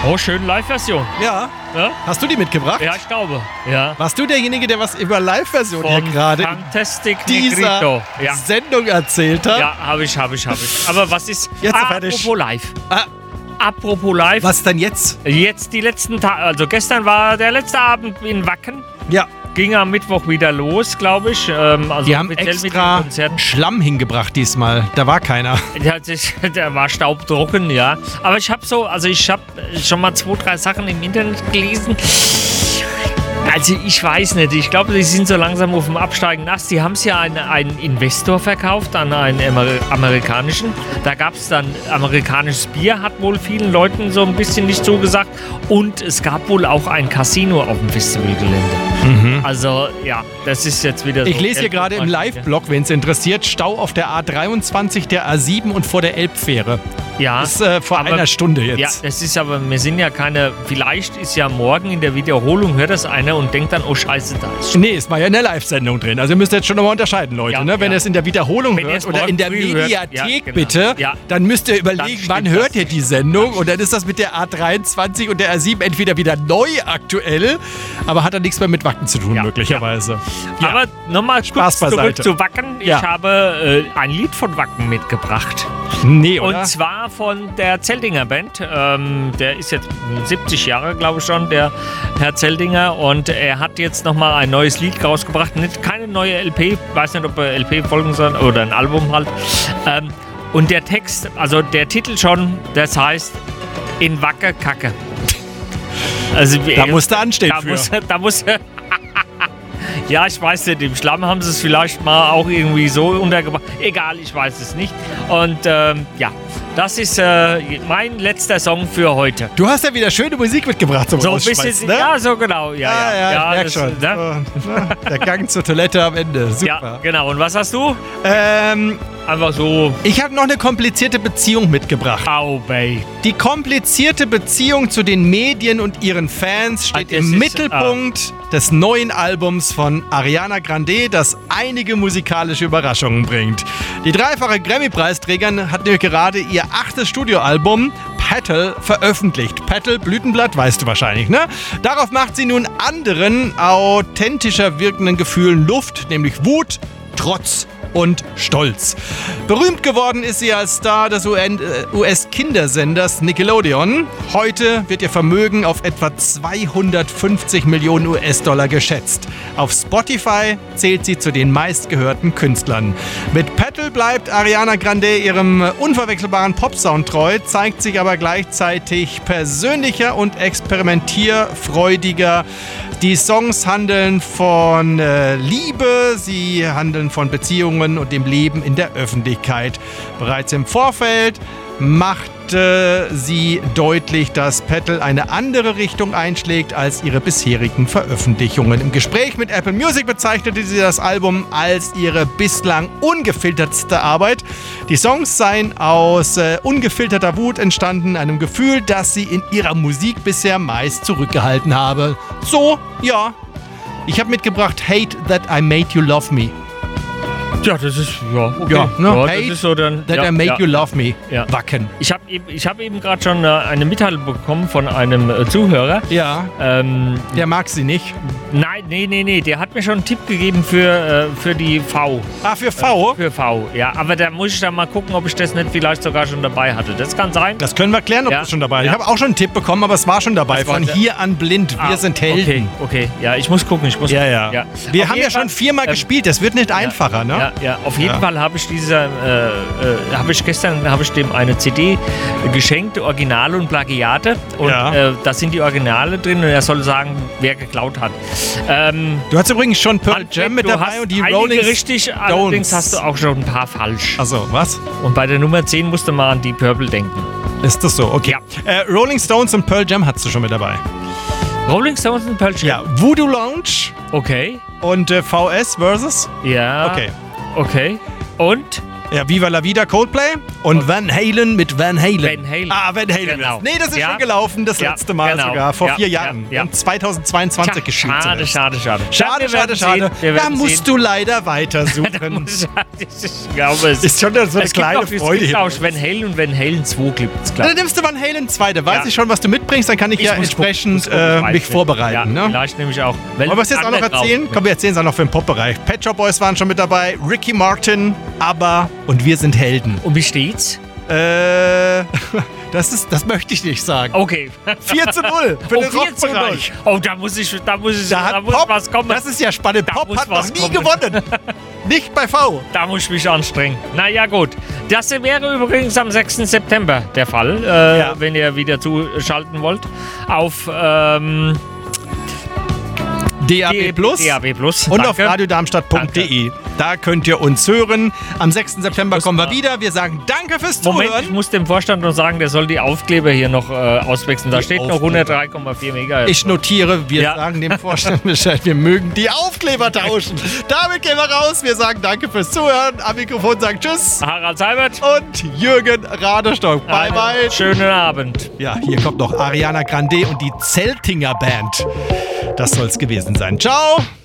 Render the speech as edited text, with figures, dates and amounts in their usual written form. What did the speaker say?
Oh, schön Live-Version. Ja. Hast du die mitgebracht? Ja, ich glaube. Ja. Warst du derjenige, der was über Live-Version hier gerade Fantastic dieser Negrito. Sendung erzählt hat? Ja, habe ich. Aber was ist... Jetzt apropos live. Apropos live. Was denn jetzt? Jetzt die letzten Tage. Also gestern war der letzte Abend in Wacken. Ja. Ging am Mittwoch wieder los, glaube ich. Also die haben extra Schlamm hingebracht diesmal. Da war keiner. Der war staubtrocken, ja. Aber ich habe schon mal 2, 3 Sachen im Internet gelesen. Also ich weiß nicht, ich glaube, die sind so langsam auf dem Absteigen nass. Die haben es ja an einen Investor verkauft, an einen amerikanischen. Da gab es dann amerikanisches Bier, hat wohl vielen Leuten so ein bisschen nicht zugesagt. Und es gab wohl auch ein Casino auf dem Festivalgelände. Also ja, das ist jetzt wieder so. Ich lese hier gerade im Live-Blog, wenn es interessiert, Stau auf der A23, der A7 und vor der Elbfähre. Ja. Das ist vor einer Stunde jetzt. Ja, das ist aber, wir sind ja keine, vielleicht ist ja morgen in der Wiederholung, hört das einer und denkt dann, oh Scheiße, da ist schon. Nee, es war ja in der Live-Sendung drin. Also ihr müsst jetzt schon nochmal unterscheiden, Leute. Ne? Wenn ihr es in der Wiederholung hört oder in der Mediathek bitte, dann müsst ihr überlegen, wann hört ihr die Sendung und dann ist das mit der A23 und der A7 entweder wieder neu aktuell, aber hat dann nichts mehr mit Wacken zu tun, möglicherweise. Ja. Aber nochmal kurz zurück zu Wacken. Ich habe ein Lied von Wacken mitgebracht. Nee, oder? Und zwar von der Zeldinger Band. Der ist jetzt 70 Jahre, glaube ich schon, der Herr Zeldinger. Und er hat jetzt nochmal ein neues Lied rausgebracht. Keine neue LP, weiß nicht, ob er LP folgen soll oder ein Album halt. Und der Text, also der Titel schon, das heißt In Wacke Kacke. Also, da musst du anstehen da muss ja, ich weiß nicht, im Schlamm haben sie es vielleicht mal auch irgendwie so untergebracht. Egal, ich weiß es nicht. Und das ist mein letzter Song für heute. Du hast ja wieder schöne Musik mitgebracht zum Rausschmeißen, ne? Ja, so genau. Ja, ich merk schon. Ne? Der Gang zur Toilette am Ende. Super. Ja, genau. Und was hast du? Einfach so. Ich habe noch eine komplizierte Beziehung mitgebracht. Au, babe. Die komplizierte Beziehung zu den Medien und ihren Fans steht im Mittelpunkt des neuen Albums von Ariana Grande, das einige musikalische Überraschungen bringt. Die dreifache Grammy-Preisträgerin hat nämlich gerade ihr 8. Studioalbum Petal veröffentlicht. Petal, Blütenblatt, weißt du wahrscheinlich, ne? Darauf macht sie nun anderen, authentischer wirkenden Gefühlen Luft, nämlich Wut, Trotz und Stolz. Berühmt geworden ist sie als Star des US-Kindersenders Nickelodeon. Heute wird ihr Vermögen auf etwa 250 Millionen US-Dollar geschätzt. Auf Spotify zählt sie zu den meistgehörten Künstlern. Mit Petal bleibt Ariana Grande ihrem unverwechselbaren Popsound treu, zeigt sich aber gleichzeitig persönlicher und experimentierfreudiger. Die Songs handeln von Liebe, sie handeln von Beziehungen und dem Leben in der Öffentlichkeit. Bereits im Vorfeld machte sie deutlich, dass Petal eine andere Richtung einschlägt als ihre bisherigen Veröffentlichungen. Im Gespräch mit Apple Music bezeichnete sie das Album als ihre bislang ungefiltertste Arbeit. Die Songs seien aus ungefilterter Wut entstanden, einem Gefühl, das sie in ihrer Musik bisher meist zurückgehalten habe. So, ja. Ich habe mitgebracht Hate That I Made You Love Me. Ja, das ist, okay. Ja, ne? Ja, Hate das ist so dann, That I Made You Love Me. Ja. Wacken. Ich hab eben gerade schon eine Mitteilung bekommen von einem Zuhörer. Ja, der mag sie nicht. Nein, nee. Der hat mir schon einen Tipp gegeben für die V. Ah, für V? Für V, ja. Aber da muss ich dann mal gucken, ob ich das nicht vielleicht sogar schon dabei hatte. Das kann sein. Das können wir klären, ob das schon dabei ist. Ich habe auch schon einen Tipp bekommen, aber es war schon dabei. Von Hier an Blind. Wir sind Helden. Okay. Ja, ich muss gucken. Ja. Wir haben ja schon 4-mal gespielt. Das wird nicht einfacher, ne? Ja, auf jeden Fall habe ich gestern dem eine CD geschenkt, Originale und Plagiate. Und da sind die Originale drin und er soll sagen, wer geklaut hat. Du hast übrigens schon Pearl Jam mit dabei und die Rolling Stones. Richtig, allerdings hast du auch schon ein paar falsch. Also, was? Und bei der Nummer 10 musst du mal an Deep Purple denken. Ist das so? Okay. Ja. Rolling Stones und Pearl Jam hast du schon mit dabei. Rolling Stones und Pearl Jam? Ja. Voodoo Lounge. Okay. Und VS versus? Ja. Okay. Und? Ja, Viva la Vida, Coldplay. Und Van Halen mit Van Halen. Van Halen. Van Halen. Genau. Nee, das ist schon gelaufen, das letzte Mal sogar, vor 4 Jahren. Wir haben 2022 gespielt. Schade. Schade. Da musst du leider weitersuchen. Ich glaube, es ist schon so eine kleine Freude hier. Van Halen und Van Halen 2 gibt's, klar. Dann nimmst du Van Halen 2, da weiß ich schon, was du mitbringst, dann kann ich entsprechend mich vorbereiten. Ja, vielleicht nehme ich auch. Wollen wir es jetzt auch noch erzählen? Komm, wir erzählen es auch noch für den Pop-Bereich. Pet Shop Boys waren schon mit dabei, Ricky Martin, ABBA und wir sind Helden. Und wie steht's? Das möchte ich nicht sagen. Okay. 4:0 für den Rockbereich. Oh, da muss was kommen. Das ist ja spannend. Pop hat noch nie gewonnen. Nicht bei V. Da muss ich mich anstrengen. Naja, gut. Das wäre übrigens am 6. September der Fall, wenn ihr wieder zuschalten wollt. Auf DAB Plus. Und auf radiodarmstadt.de. Da könnt ihr uns hören. Am 6. September kommen wir wieder. Wir sagen danke fürs Zuhören. Moment, ich muss dem Vorstand noch sagen, der soll die Aufkleber hier noch auswechseln. Da steht noch 103,4 MHz. Ich notiere, wir sagen dem Vorstand Bescheid, wir mögen die Aufkleber tauschen. Damit gehen wir raus. Wir sagen danke fürs Zuhören. Am Mikrofon sagen Tschüss. Harald Seibert. Und Jürgen Radestock. Bye, bye. Schönen Abend. Ja, hier kommt noch Ariana Grande und die Zeltinger Band. Das soll's gewesen sein. Ciao.